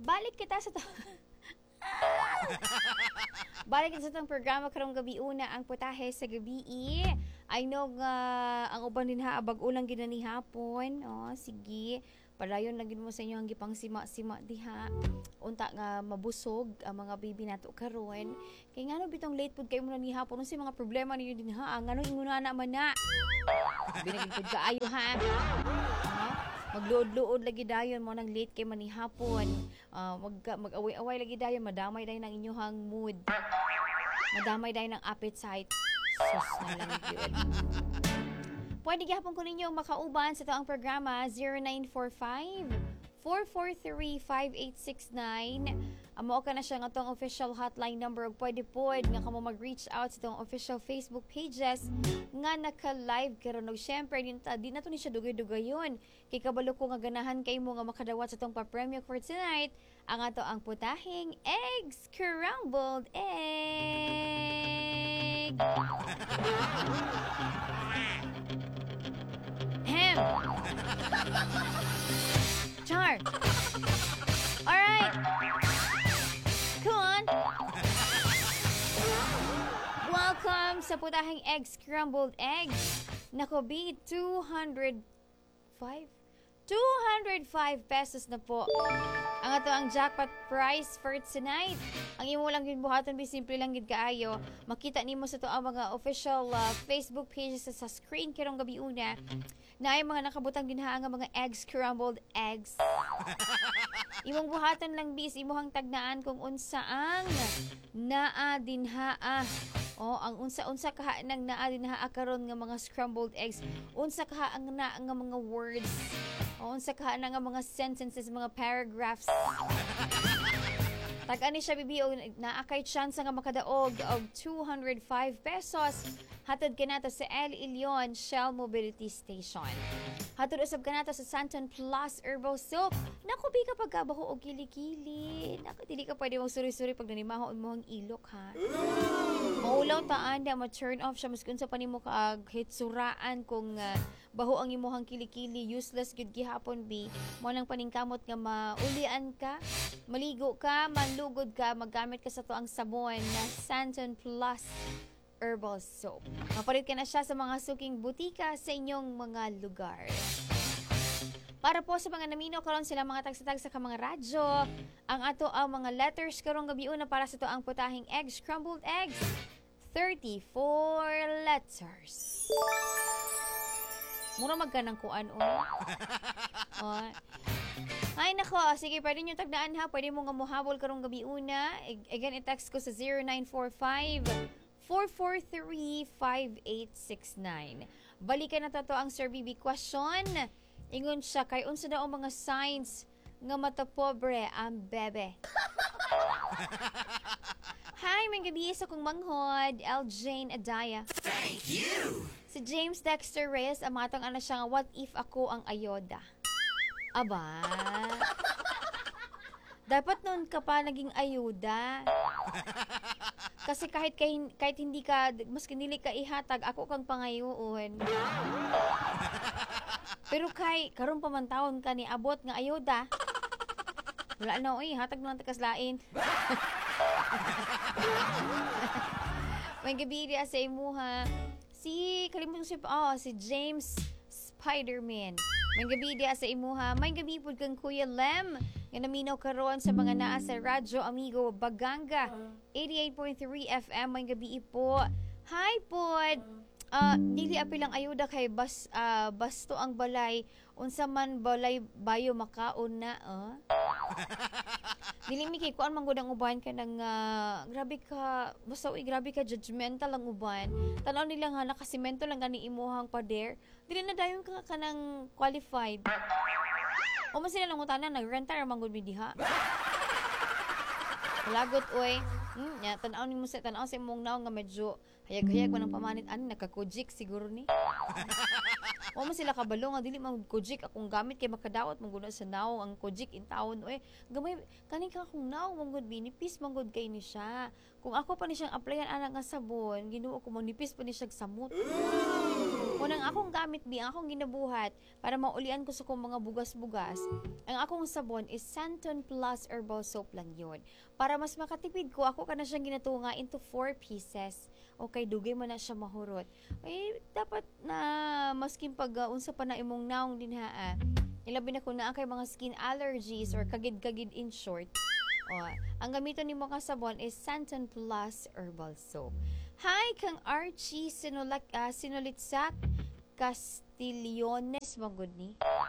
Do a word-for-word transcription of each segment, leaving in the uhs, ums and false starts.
Balik kita sa to. Balik kita sa itong programa karong gabi una ang putahe sa gabi. I know nga ang uban din ha abag ulang ginani hapon. Oh, sige. Padayon lang gid mo sa inyo ang gipang sima-sima diha. Unta nga mabusog ang mga baby nato karon. Kay ngano bitong late pud kay mo na ni hapon unsa mga problema ninyo din ha? Ngano ingon na man na. Binagin pud kaayo ha. Magluod-luod lagi dayon mo nang late kay manihapon. Uh, mag mag-away-away lagi dayon, madamay dayon ang inyong mood. Madamay dayon ang appetite. Sus na lang yun. Pwede gihapon ko ninyo makauban sa toang programa zero nine four five, four four three, five eight six nine. Amo ka na siya nga tong official hotline number ug pwede pod nga kamo mag-reach out sa tong official Facebook pages nga naka-live karon ug syempre din ta di na to ni siya dugay-dugayon kay kabalo ko nga ganahan kay mo nga makadawat sa tong pa-premyo for tonight ang ato ang putahing egg scrambled egg. Hem. Char. All right. Come on. Welcome sa putahing egg scrambled eggs. Nako B, two hundred five? two hundred five pesos na po. Ang ato ang jackpot price for tonight. Ang imo lang gid buhaton bi simple lang gid kaayo. Makita nimo sa to ang mga official uh, Facebook pages sa screen karong gabi una. Na ay mga nakabutang dinha nga mga egg scrambled eggs. Imong buhatan lang bis imuhang tagnaan kung unsa ang naa dinha. Oh, ang unsa-unsa kaha nang naa dinha karon nga mga scrambled eggs. Unsa kaha ang naa nga mga words. O, unsa kaha na nga mga sentences, mga paragraphs. Tag-ani siya bibi o naa kay chance nga makadaog og two hundred five pesos. Hatod kanata sa El Ilion Shell Mobility Station. Hatod usab kanata sa Santon Plus Herbal Soap. Naku, bi kapag kabaho og kilikili. Naku, dili ka pwede mong suri-suri pag nanimahon mo ang ilok, ha? Maulaw taan na ma-turn off siya maski unsa pa nimo kaag hitsuraan kung uh, baho ang imuhang kilikili. Useless gyud gihapon bi. Mo nang paningkamot nga maulian ka, maligo ka, manlugod ka, maggamit ka sa to ang sabon na Santon Plus Herbal Soap. Mapalit ka na siya sa mga suking butika sa inyong mga lugar. Para po sa mga namino karon sila mga tagsatag sa mga radyo, ang ato ang mga letters karong gabi una para sa to ang putahing egg scrambled eggs. thirty-four letters. Mura magkanang kuan o. Oh. Ay nako, sige pwede nyo tagdaan ha. Pwede mo nga muhabol karong gabi una. Again, i-text ko sa zero nine four five, four four three, five eight six nine. Balikan na to ang Sir B B question. Ingon siya kay unsa daw ang mga signs nga mata pobre ang bebe. Hi, may gabi sa kong manghod, L. Jane Adaya. Thank you! Si James Dexter Reyes, amatong ano siya nga, what if ako ang ayoda? Aba? Dapat noon ka pa naging ayuda. Kasi kahit, kahit, kahit hindi ka, mas kinili ka ihatag, ako kang pangayoon. Pero kay, karon pa man taon ka ni abot nga ayuda. Wala na, uy, hatag mo lang takaslain. May gabi dia sa imuha. Si, kalimutan si, oh, si James Spider-Man. May gabi dia sa imuha. May gabi po kang Kuya Lem. Nga naminaw karon sa mga naa sa Radyo Amigo Baganga. eighty-eight point three F M. May gabi po. Hi, pod. Uh, dili apil lang ayuda kay bas uh, basto ang balay unsa man balay bayo makaon na uh? Dili mi kay kuan man gud ang uban ka nang uh, grabe ka basta uy grabe ka judgmental ang uban tan-aw nila nga nakasimento lang gani imuhang pader dili na dayon ka kanang qualified o man sila lang utanan nag-rentar man gud mi diha. Lagot oy. Hmm, ya tan-aw nimo sa tan-aw sa imong naong nga medyo hayag-hayag man ang pamanit ani nakakujik siguro ni. O man sila kabalo nga dili man kujik akong gamit kay makadawat man gud sa naong ang kujik in taon oy. Gamay kani ka akong naong man gud binipis man gud kay ni siya. Kung ako pa ni siyang applyan ana nga sabon, Ginoo ko man nipis pa ni siya samot. Unang akong gamit bi, ang akong ginabuhat para maulian ko sa kong mga bugas-bugas, ang akong sabon is Santon Plus Herbal Soap lang yun. Para mas makatipid ko, ako ka na siyang ginatunga into four pieces. Okay, dugay mo na siya mahurot. Eh, dapat na maskin pag uh, unsa pa na imong naong din ha, ilabi na kung naa kay mga skin allergies or kagid-kagid in short. O, ang gamiton ni mga sabon is Santon Plus Herbal Soap. Hi, kang Archie Sinulak, uh, Sinulitsak Castillones, magod ni.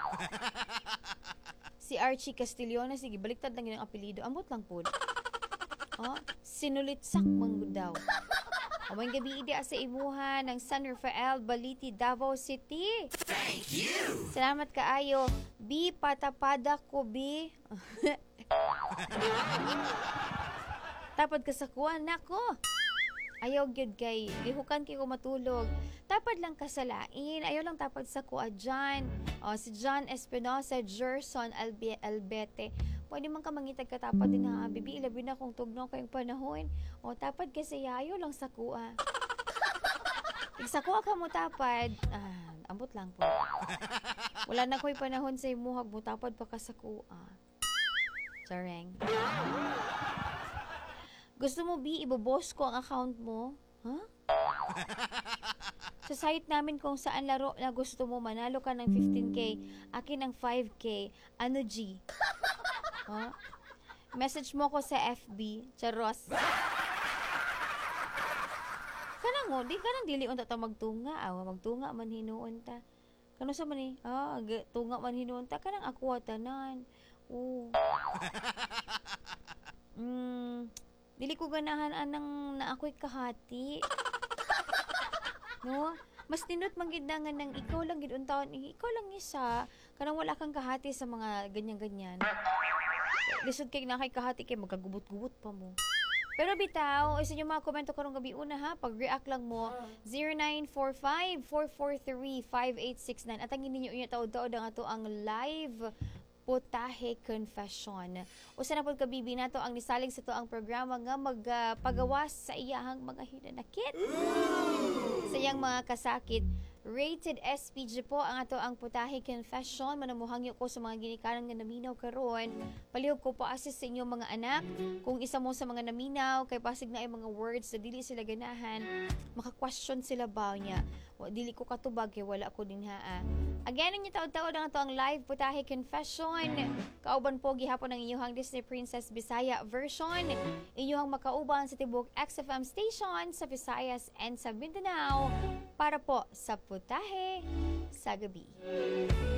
Si Archie Castillones, sige, baliktad lang yun ang apelido. Amot lang po. Oh, Sinulitsak, manggod daw. O, may gabi ide sa imuhan ng San Rafael, Baliti, Davao City. Thank you! Salamat kaayo. Bi, patapada ko, bi. Tapad ka sa kuwan, nako. Ayaw gyud kay lihukan kay ko matulog. Tapad lang ka sa lain. Ayaw lang tapad sa kuwa dyan. O, si John Espinosa, Gerson Albe- Albete. Pwede man ka mangitag ka tapad din ha. Bibi, ilabi na kung tugnaw kayong panahon. O, tapad kasi ayaw lang sa kuwa. Pag sa kuwa ka mo tapad, ah, ambot lang po. Wala na ko'y panahon sa imuhag mo, tapad pa ka sa kuwa. Sareng. Gusto mo, Bi, ibobos ko ang account mo? Huh? Sa site namin kung saan laro na gusto mo, manalo ka ng fifteen K, akin ang five K. Ano, G? Huh? Message mo ko sa F B. Charos. Kanang mo, di ka nang dili unta ta magtunga. Awa, magtunga man hinuon ta. Kano sa man eh? Ah, tunga man hinuon ta. Kanang ako tanan. Oo. Mm, dili ko ganahan anang na ako'y kahati. No? Mas ninot mangidangan ng ikaw lang gid untaon, ikaw lang isa, kanang wala kang kahati sa mga ganyan-ganyan. Lisod kay na kay kahati kay magkagubot-gubot pa mo. Pero bitaw, isa yung mga komento karong gabi una ha, pag-react lang mo zero nine four five, four four three, five eight six nine at ang ninyo inyo taod-taod ang ato ang live Putahe Confession. Usa na pod kabibi nato ang nisalig sa to ang programa nga magpagawas uh, sa iyahang mga hinanakit. Sa iyang mga kasakit. Rated S P G po ang ato ang Putahe Confession. Manamuhangyo ko sa mga ginikanan nga naminaw karon. Palihog ko po assist sa inyong mga anak. Kung isa mo sa mga naminaw, kay pasig na ay mga words na dili sila ganahan, maka-question sila ba niya. O, dili ko katubag kay wala ko din haa. Again, ninyo taod-taod ang ato ang live Putahe Confession. Kauban po gihapon ang inyong Disney Princess Bisaya version. Inyong makauban sa tibok X F M station sa Visayas and sa Mindanao para po sa Putahe sa gabi.